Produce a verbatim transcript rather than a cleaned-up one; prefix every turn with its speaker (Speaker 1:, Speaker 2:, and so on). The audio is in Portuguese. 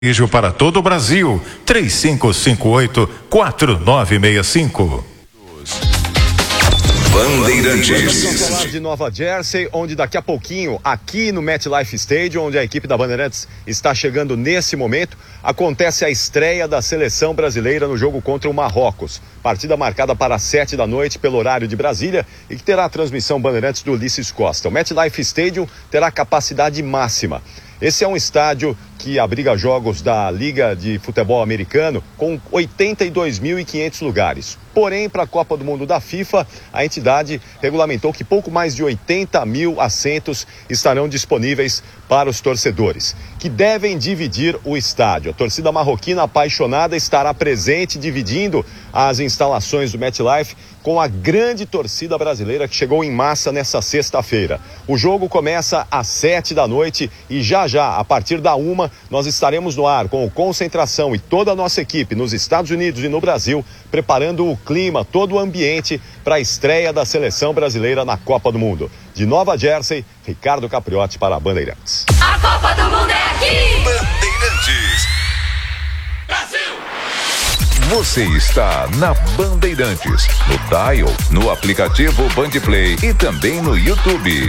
Speaker 1: Para todo o Brasil, três cinco cinco oito, quatro nove seis cinco.
Speaker 2: Bandeirantes. Vamos falar de Nova Jersey, onde daqui a pouquinho, aqui no MetLife Stadium, onde a equipe da Bandeirantes está chegando nesse momento, acontece a estreia da seleção brasileira no jogo contra o Marrocos. Partida marcada para as sete da noite pelo horário de Brasília e que terá a transmissão Bandeirantes do Ulisses Costa. O MetLife Stadium terá capacidade máxima. Esse é um estádio que abriga jogos da Liga de Futebol Americano com oitenta e dois mil e quinhentos lugares. Porém, para a Copa do Mundo da FIFA, a entidade regulamentou que pouco mais de oitenta mil assentos estarão disponíveis para os torcedores, que devem dividir o estádio. A torcida marroquina apaixonada estará presente, dividindo as instalações do MetLife com a grande torcida brasileira que chegou em massa nessa sexta-feira. O jogo começa às sete da noite e já já, a partir da uma, nós estaremos no ar com o Concentração e toda a nossa equipe nos Estados Unidos e no Brasil, preparando o clima, todo o ambiente para a estreia da seleção brasileira na Copa do Mundo. De Nova Jersey, Ricardo Capriotti para a Bandeirantes.
Speaker 3: A Copa do Mundo é aqui!
Speaker 2: Bandeirantes.
Speaker 3: Brasil!
Speaker 4: Você está na Bandeirantes, no dial, no aplicativo Bandplay e também no YouTube.